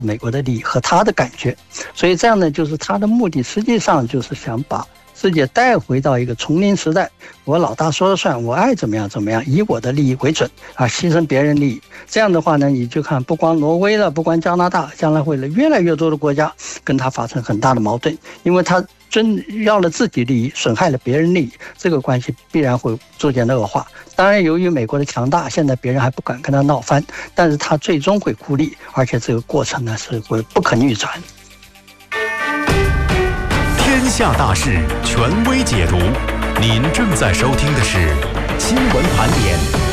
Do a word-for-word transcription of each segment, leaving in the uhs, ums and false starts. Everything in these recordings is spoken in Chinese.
美国的利益和他的感觉。所以这样呢，就是他的目的实际上就是想把世界带回到一个丛林时代，我老大说了算，我爱怎么样怎么样，以我的利益为准啊，牺牲别人利益。这样的话呢，你就看不光挪威了，不光加拿大，将来会越来越多的国家跟他发生很大的矛盾，因为他真要了自己利益，损害了别人利益，这个关系必然会逐渐的恶化。当然，由于美国的强大，现在别人还不敢跟他闹翻，但是他最终会孤立，而且这个过程呢是会不可逆转。 天下大事，权威解读。您正在收听的是新闻盘点。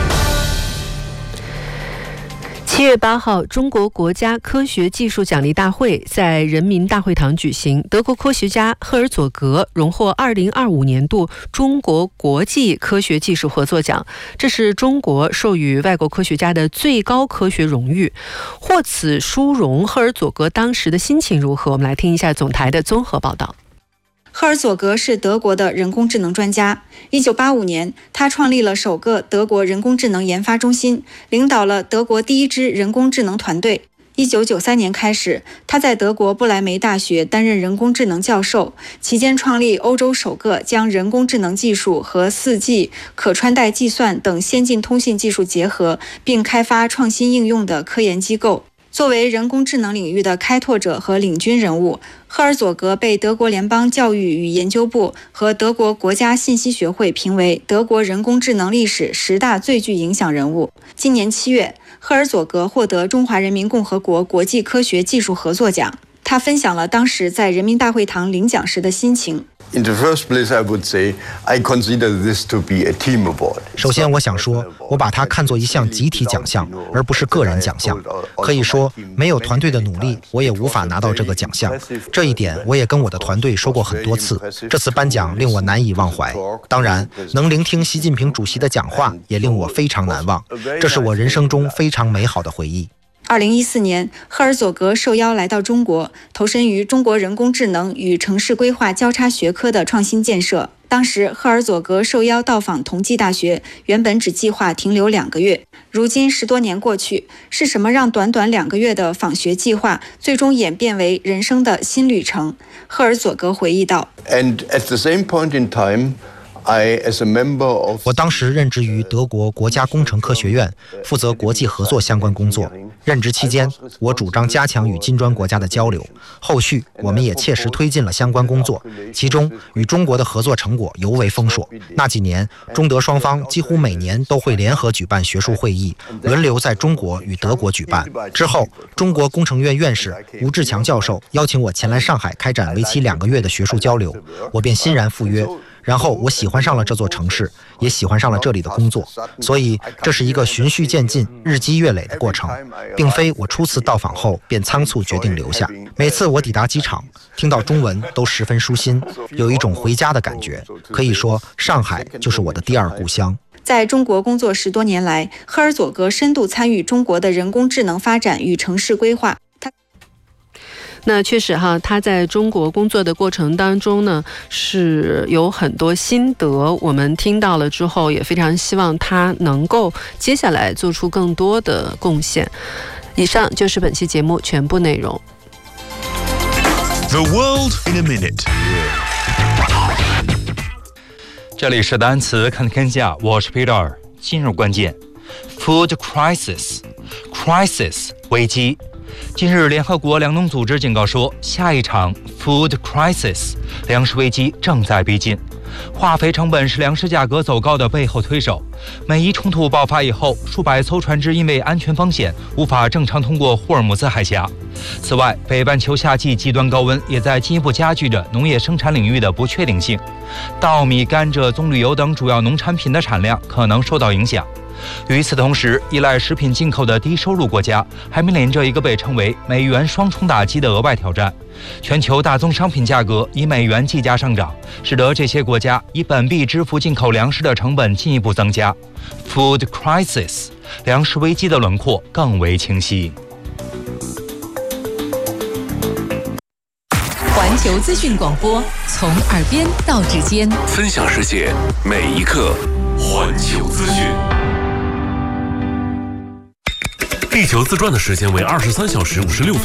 七月八号，中国国家科学技术奖励大会在人民大会堂举行。德国科学家赫尔佐格荣获二零二五年度中国国际科学技术合作奖，这是中国授予外国科学家的最高科学荣誉。获此殊荣，赫尔佐格当时的心情如何？我们来听一下总台的综合报道。 赫尔佐格是德国的人工智能专家。一九八五年，他创立了首个德国人工智能研发中心，领导了德国第一支人工智能团队。一九九三年开始，他在德国不来梅大学担任人工智能教授，期间创立欧洲首个将人工智能技术和 四 G、可穿戴计算等先进通信技术结合，并开发创新应用的科研机构。作为人工智能领域的开拓者和领军人物，赫尔佐格被德国联邦教育与研究部和德国国家信息学会评为德国人工智能历史十大最具影响人物。今年七月，赫尔佐格获得中华人民共和国国际科学技术合作奖。他分享了当时在人民大会堂领奖时的心情。 In the first place, I would say I consider this to be a team award. 首先，我想说，我把它看作一项集体奖项，而不是个人奖项。可以说，没有团队的努力，我也无法拿到这个奖项。这一点，我也跟我的团队说过很多次。这次颁奖令我难以忘怀。当然，能聆听习近平主席的讲话，也令我非常难忘。这是我人生中非常美好的回忆。 二零一四年，赫尔佐格受邀来到中国，投身于中国人工智能与城市规划交叉学科的创新建设。当时，赫尔佐格受邀到访同济大学，原本只计划停留两个月。如今十多年过去，是什么让短短两个月的访学计划最终演变为人生的新旅程？赫尔佐格回忆道 And at the same point in time, I, as a member of... 我当时任职于德国国家工程科学院，负责国际合作相关工作。任职期间，我主张加强与金砖国家的交流。后续，我们也切实推进了相关工作，其中与中国的合作成果尤为丰硕。那几年，中德双方几乎每年都会联合举办学术会议，轮流在中国与德国举办。之后，中国工程院院士吴志强教授邀请我前来上海开展为期两个月的学术交流，我便欣然赴约。然后我喜欢上了这座城市，也喜欢上了这里的工作，所以这是一个循序渐进、日积月累的过程，并非我初次到访后便仓促决定留下。每次我抵达机场，听到中文都十分舒心，有一种回家的感觉。可以说，上海就是我的第二故乡。 在中国工作十多年来，赫尔佐格深度参与中国的人工智能发展与城市规划。 那确实哈，他在中国工作的过程当中呢，是有很多心得，我们听到了之后，也非常希望他能够接下来做出更多的贡献。以上就是本期节目全部内容。 The world in a minute。 这里是单词看天下，我是 Peter。今日关键 ：Food crisis， crisis 危机。近日，联合国粮农组织警告说，下一场 food crisis 粮食危机正在逼近。化肥成本是粮食价格走高的背后推手。美伊冲突爆发以后，数百艘船只因为安全风险无法正常通过霍尔木兹海峡。此外，北半球夏季极端高温也在进一步加剧着农业生产领域的不确定性。稻米、甘蔗、棕榈油等主要农产品的产量可能受到影响。与此同时，依赖食品进口的低收入国家还面临着一个被称为美元双重打击的额外挑战。全球大宗商品价格以美元计价上涨，使得这些国家以本币支付进口粮食的成本进一步增加。Food crisis， 粮食危机的轮廓更为清晰。 环球资讯广播，从耳边到指尖， 分享世界每一刻。环球资讯。地球自转的时间为二十三小时五十六分。